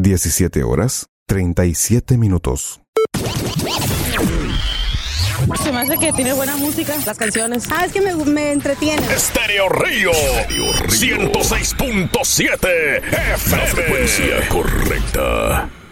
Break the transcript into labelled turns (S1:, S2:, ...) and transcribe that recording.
S1: 17 horas, 37 minutos.
S2: Se me hace que tiene buena música, las canciones. Es que me entretiene.
S3: Estéreo Río 106.7 FM. La frecuencia correcta.